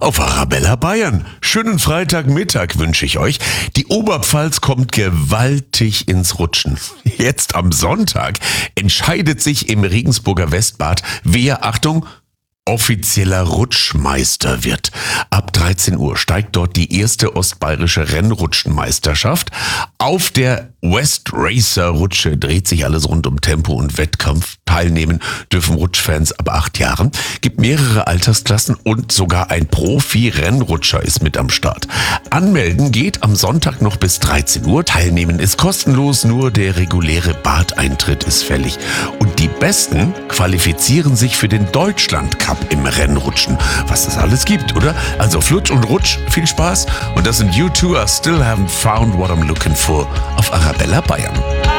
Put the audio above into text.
auf Arabella Bayern. Schönen Freitagmittag wünsche ich euch. Die Oberpfalz kommt gewaltig ins Rutschen. Jetzt am Sonntag entscheidet sich im Regensburger Westbad, wer, Achtung, offizieller Rutschmeister wird. Ab 13 Uhr steigt dort die erste ostbayerische Rennrutschenmeisterschaft. Auf der West Racer Rutsche dreht sich alles rund um Tempo und Wettkampf. Teilnehmen dürfen Rutschfans ab 8 Jahren. Gibt mehrere Altersklassen und sogar ein Profi-Rennrutscher ist mit am Start. Anmelden geht am Sonntag noch bis 13 Uhr. Teilnehmen ist kostenlos, nur der reguläre Badeintritt ist fällig. Und die Besten qualifizieren sich für den Deutschland Cup im Rennrutschen. Was es alles gibt, oder? Also Flutsch und Rutsch, viel Spaß. Und das sind U2, I Still Haven't Found What I'm Looking For auf Arabella Bayern.